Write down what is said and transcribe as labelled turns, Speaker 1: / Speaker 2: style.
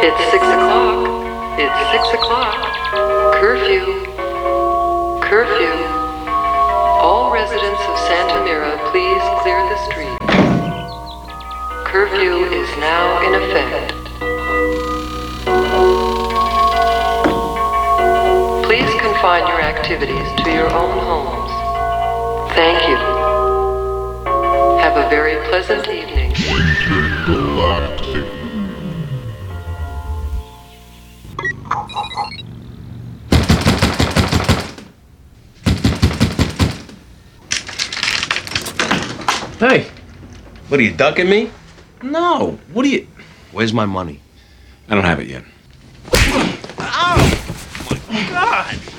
Speaker 1: It's 6 o'clock. It's 6 o'clock. Curfew. Curfew. All residents of Santa Mira, please clear the street. Curfew is now in effect. Please confine your activities to your own homes. Thank you. Have a very pleasant evening.
Speaker 2: Intergalactic.
Speaker 3: Hey,
Speaker 4: What are you ducking me?
Speaker 3: no, what are you...
Speaker 4: Where's my money?
Speaker 3: I don't have it yet. Ow! Oh my God!